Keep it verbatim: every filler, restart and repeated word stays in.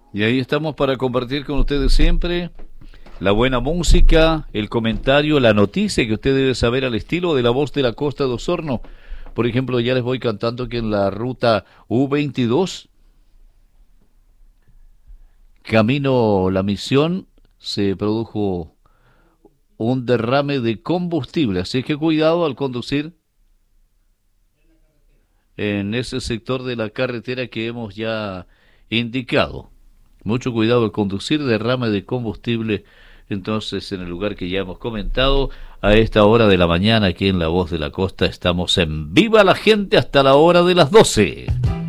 Y ahí estamos para compartir con ustedes siempre la buena música, el comentario, la noticia que usted debe saber al estilo de La Voz de la Costa de Osorno. Por ejemplo, ya les voy cantando que en la ruta U veintidós, camino La Misión, se produjo un derrame de combustible. Así que cuidado al conducir en ese sector de la carretera que hemos ya indicado. Mucho cuidado al conducir, derrame de combustible. Entonces, en el lugar que ya hemos comentado, a esta hora de la mañana, aquí en La Voz de la Costa, estamos en Viva la Gente hasta la hora de las doce.